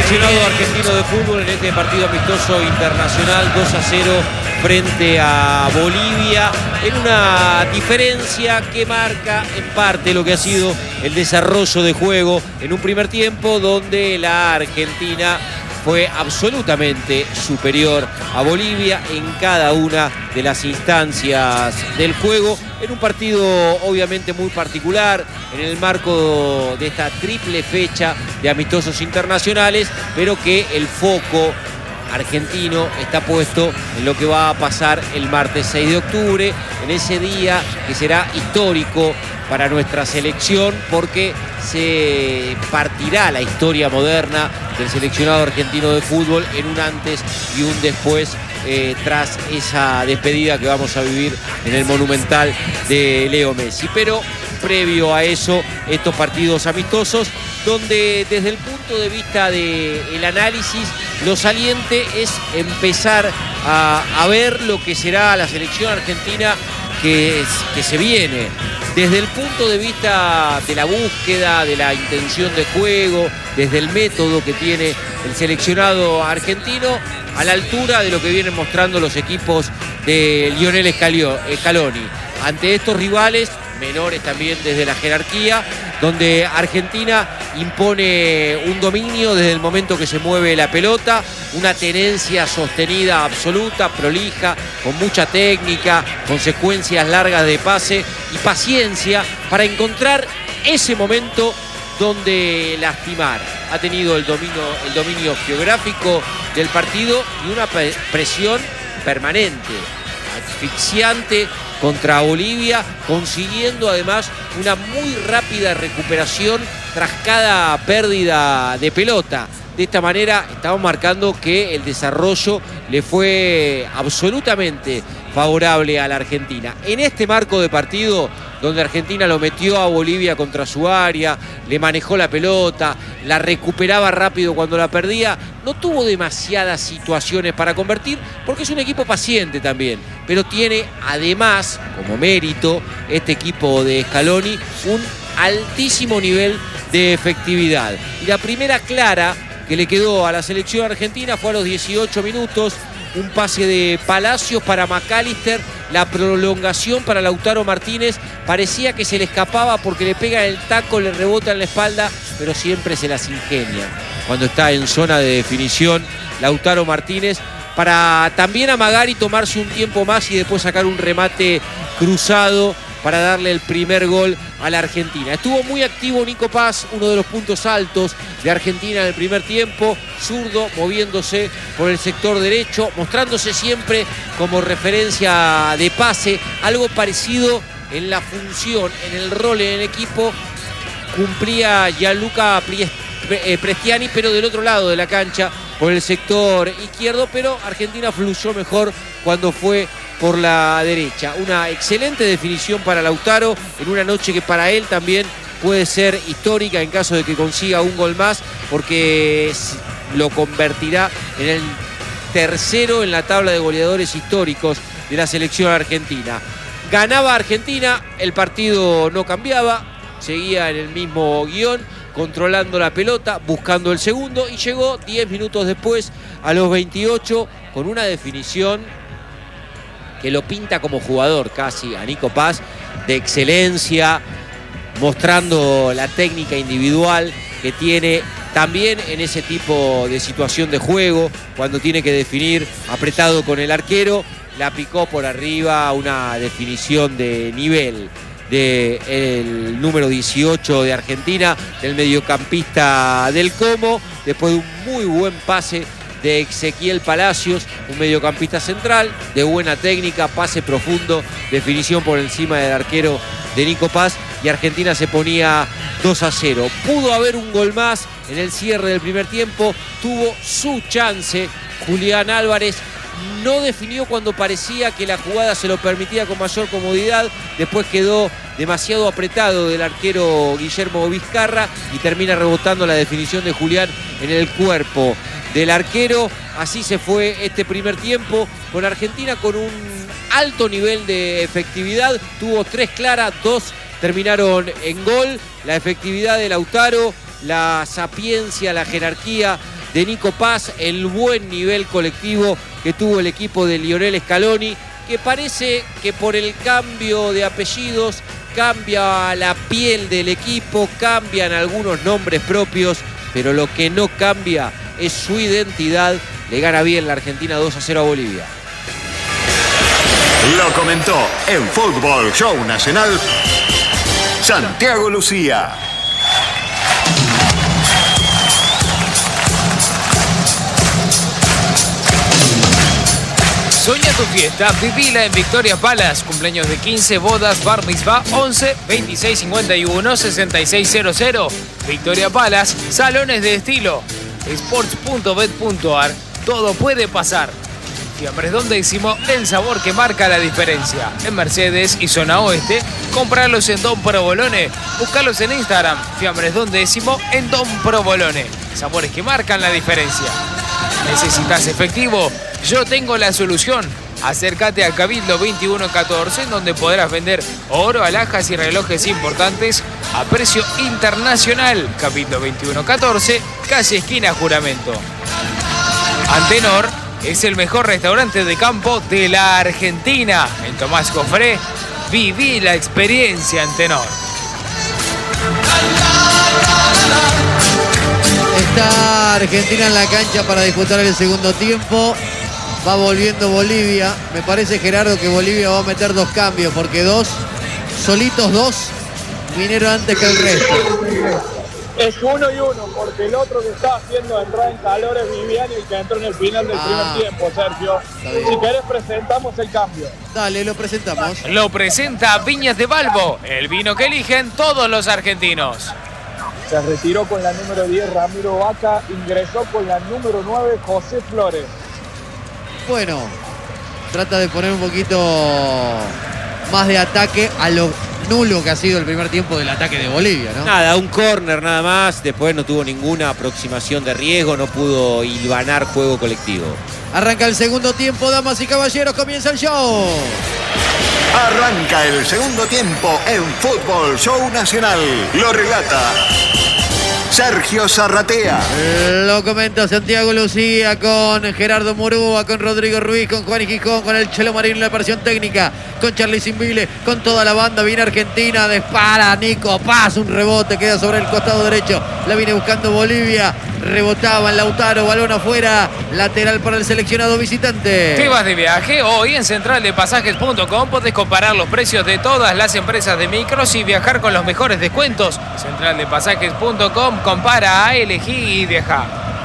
seleccionado argentino de fútbol en este partido amistoso internacional 2-0 frente a Bolivia, en una diferencia que marca en parte lo que ha sido el desarrollo de juego en un primer tiempo donde la Argentina fue absolutamente superior a Bolivia en cada una de las instancias del juego, en un partido obviamente muy particular, en el marco de esta triple fecha de amistosos internacionales, pero que el foco argentino está puesto en lo que va a pasar el martes 6 de octubre, en ese día que será histórico para nuestra selección porque se partirá la historia moderna del seleccionado argentino de fútbol en un antes y un después tras esa despedida que vamos a vivir en el Monumental de Leo Messi. Pero previo a eso, estos partidos amistosos donde desde el punto de vista del análisis lo saliente es empezar a ver lo que será la selección argentina que se viene. Desde el punto de vista de la búsqueda, de la intención de juego, desde el método que tiene el seleccionado argentino, a la altura de lo que vienen mostrando los equipos de Lionel Scaloni. Ante estos rivales, menores también desde la jerarquía, donde Argentina impone un dominio desde el momento que se mueve la pelota, una tenencia sostenida absoluta, prolija, con mucha técnica, con secuencias largas de pase y paciencia para encontrar ese momento donde lastimar. Ha tenido el dominio geográfico del partido y una presión permanente, asfixiante contra Bolivia, consiguiendo además una muy rápida recuperación tras cada pérdida de pelota. De esta manera estamos marcando que el desarrollo le fue absolutamente favorable a la Argentina. En este marco de partido, donde Argentina lo metió a Bolivia contra su área, le manejó la pelota, la recuperaba rápido cuando la perdía, no tuvo demasiadas situaciones para convertir, porque es un equipo paciente también, pero tiene además, como mérito, este equipo de Scaloni, un altísimo nivel de efectividad. Y la primera clara que le quedó a la selección argentina fue a los 18 minutos, un pase de Palacios para McAllister, la prolongación para Lautaro Martínez, parecía que se le escapaba porque le pega el taco, le rebota en la espalda, pero siempre se las ingenia cuando está en zona de definición Lautaro Martínez, para también amagar y tomarse un tiempo más y después sacar un remate cruzado para darle el primer gol a la Argentina. Estuvo muy activo Nico Paz, uno de los puntos altos de Argentina en el primer tiempo, zurdo, moviéndose por el sector derecho, mostrándose siempre como referencia de pase, algo parecido en la función, en el rol en el equipo, cumplía Gianluca Prestiani, pero del otro lado de la cancha, por el sector izquierdo, pero Argentina fluyó mejor cuando fue por la derecha. Una excelente definición para Lautaro en una noche que para él también puede ser histórica en caso de que consiga un gol más, porque lo convertirá en el tercero en la tabla de goleadores históricos de la selección argentina. Ganaba Argentina, el partido no cambiaba, seguía en el mismo guión, controlando la pelota, buscando el segundo, y llegó 10 minutos después, a los 28, con una definición que lo pinta como jugador casi a Nico Paz, de excelencia, mostrando la técnica individual que tiene también en ese tipo de situación de juego, cuando tiene que definir apretado con el arquero, la picó por arriba, una definición de nivel del número 18 de Argentina, del mediocampista del Como, después de un muy buen pase de Ezequiel Palacios, un mediocampista central, de buena técnica, pase profundo, definición por encima del arquero de Nico Paz, y Argentina se ponía 2-0. Pudo haber un gol más en el cierre del primer tiempo, tuvo su chance Julián Álvarez, no definió cuando parecía que la jugada se lo permitía con mayor comodidad, después quedó demasiado apretado del arquero Guillermo Vizcarra y termina rebotando la definición de Julián en el cuerpo del arquero. Así se fue este primer tiempo, con Argentina con un alto nivel de efectividad, tuvo 3 claras, 2 terminaron en gol. La efectividad de Lautaro, la sapiencia, la jerarquía de Nico Paz, el buen nivel colectivo que tuvo el equipo de Lionel Scaloni, que parece que por el cambio de apellidos cambia la piel del equipo, cambian algunos nombres propios, pero lo que no cambia es su identidad. Le gana bien la Argentina 2-0 a Bolivia. Lo comentó en Fútbol Show Nacional Santiago Lucía. Sueña tu fiesta, vivila en Victoria Palace. Cumpleaños de 15, bodas, bar mitzvah, 11 26 51 6600. Victoria Palace, salones de estilo. Sports.bet.ar, todo puede pasar. Fiambres Don Décimo, el sabor que marca la diferencia. En Mercedes y Zona Oeste, compralos en Don Provolone. Búscalos en Instagram, Fiambres Don Décimo en Don Provolone. Sabores que marcan la diferencia. ¿Necesitas efectivo? Yo tengo la solución. Acércate a Cabildo 2114, en donde podrás vender oro, alhajas y relojes importantes a precio internacional. Cabildo 2114, calle esquina Juramento. Antenor es el mejor restaurante de campo de la Argentina. En Tomás Cofré, viví la experiencia Antenor. Está Argentina en la cancha para disputar el segundo tiempo. Va volviendo Bolivia. Me parece, Gerardo, que Bolivia va a meter 2 cambios, porque solitos dos, vinieron antes que el resto. Es 1 y 1, porque el otro que está haciendo entrar en calor es Viviani, el que entró en el final del primer tiempo, Sergio. Si querés, presentamos el cambio. Dale, lo presentamos. Lo presenta Viñas de Balbo, el vino que eligen todos los argentinos. Se retiró con la número 10 Ramiro Vaca, ingresó con la número 9 José Flores. Bueno, trata de poner un poquito más de ataque a lo nulo que ha sido el primer tiempo del ataque de Bolivia, ¿no? Nada, un córner nada más, después no tuvo ninguna aproximación de riesgo, no pudo hilvanar juego colectivo. Arranca el segundo tiempo, damas y caballeros, comienza el show. Arranca el segundo tiempo en Fútbol Show Nacional. Lo relata Sergio Zarratea. Lo comenta Santiago Lucía con Gerardo Murúa, con Rodrigo Ruiz, con Juan Gijón, con el Chelo Marín en la versión técnica, con Charly Simbile, con toda la banda. Viene Argentina, dispara Nico Paz, un rebote, queda sobre el costado derecho. La viene buscando Bolivia. Rebotaba en Lautaro, balón afuera, lateral para el seleccionado visitante. ¿Te vas de viaje? Hoy en centraldepasajes.com podés comparar los precios de todas las empresas de micros y viajar con los mejores descuentos. Centraldepasajes.com, compara, elegí y viaja.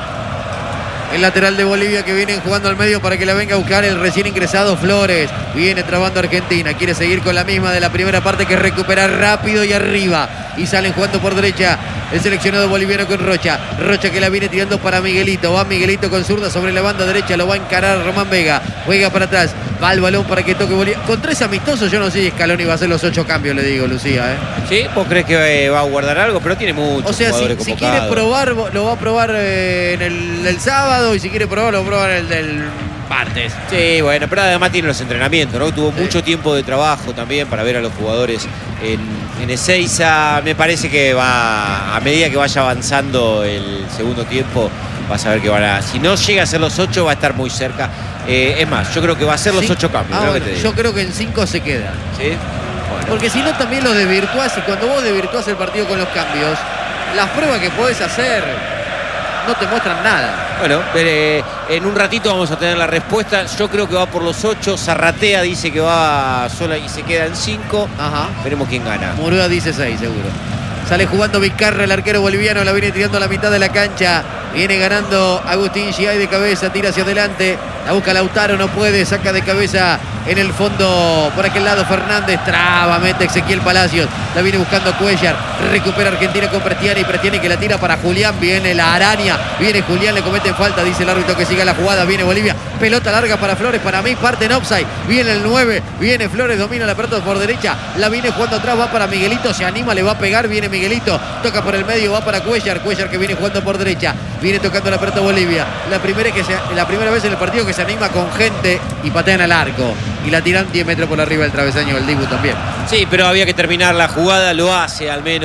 El lateral de Bolivia que viene jugando al medio para que la venga a buscar el recién ingresado Flores. Viene trabando Argentina. Quiere seguir con la misma de la primera parte, que es recuperar rápido y arriba. Y salen jugando por derecha el seleccionado boliviano con Rocha. Rocha que la viene tirando para Miguelito. Va Miguelito con zurda sobre la banda derecha. Lo va a encarar Román Vega. Juega para atrás. Va el balón para que toque Bolivia. Con 3 amistosos yo no sé si Scaloni va a hacer los 8 cambios, le digo, Lucía. ¿Sí? ¿Vos crees que va a guardar algo? Pero tiene muchos o sea, jugadores si quiere probar, lo va a probar en el sábado. Y si quiere probar, lo va a probar en el del martes. Sí, bueno, pero además tiene los entrenamientos, ¿no? Tuvo mucho tiempo de trabajo también para ver a los jugadores en Ezeiza. Me parece que va, a medida que vaya avanzando el segundo tiempo, vas a ver que si no llega a ser los 8, va a estar muy cerca. Es más, yo creo que va a ser los 8 cambios. Bueno, yo creo que en 5 se queda. ¿Sí? Bueno. Porque si no, también lo desvirtuás. Y cuando vos desvirtuás el partido con los cambios, las pruebas que podés hacer no te muestran nada. Bueno, en un ratito vamos a tener la respuesta. Yo creo que va por los 8. Zarratea dice que va sola y se queda en 5. Ajá. Veremos quién gana. Murúa dice 6, seguro. Sale jugando Vizcarra, el arquero boliviano. La viene tirando a la mitad de la cancha. Viene ganando Agustín Giay de cabeza. Tira hacia adelante. La busca Lautaro, no puede. Saca de cabeza en el fondo por aquel lado Fernández. Traba, mete Ezequiel Palacios. La viene buscando Cuellar. Recupera Argentina con Prestiani. Prestiani que la tira para Julián. Viene la araña. Viene Julián, le cometen falta. Dice el árbitro que siga la jugada. Viene Bolivia. Pelota larga para Flores. Para mí parte en offside. Viene el 9. Viene Flores. Domina la pelota por derecha. La viene jugando atrás. Va para Miguelito. Se anima, le va a pegar. Viene Miguelito. Toca por el medio. Va para Cuellar. Cuellar que viene jugando por derecha. Viene tocando la pelota Bolivia. La primera vez en el partido que se anima con gente y patean al arco. Y la tiran 10 metros por arriba del travesaño del Dibu también. Sí, pero había que terminar la jugada. Lo hace al menos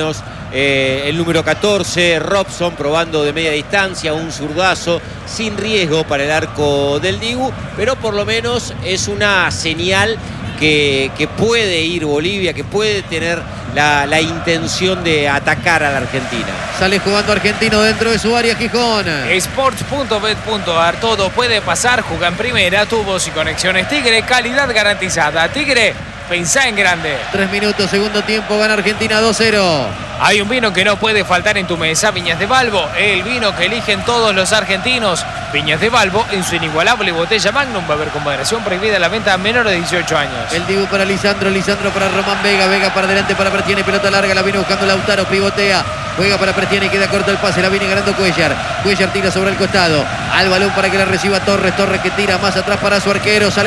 el número 14, Robson, probando de media distancia, un zurdazo sin riesgo para el arco del Dibu, pero por lo menos es una señal que puede ir Bolivia, que puede tener la intención de atacar a la Argentina. Sale jugando Argentino dentro de su área, Gijón. Sports.bet.ar, todo puede pasar, juega en primera, tubos y conexiones Tigre, calidad garantizada. Tigre, pensá en grande. 3 minutos, segundo tiempo, gana Argentina 2-0. Hay un vino que no puede faltar en tu mesa, Viñas de Balbo, el vino que eligen todos los argentinos. Viñas de Balbo, en su inigualable botella Magnum, va a haber con moderación, prohibida la venta a menores de 18 años. El Dibu para Lisandro, Lisandro para Román Vega, Vega para adelante para Pertiene, pelota larga, la viene buscando Lautaro, pivotea, juega para Pertiene y queda corto el pase, la viene ganando Cuellar. Cuellar tira sobre el costado, al balón para que la reciba Torres, Torres que tira más atrás para su arquero, sale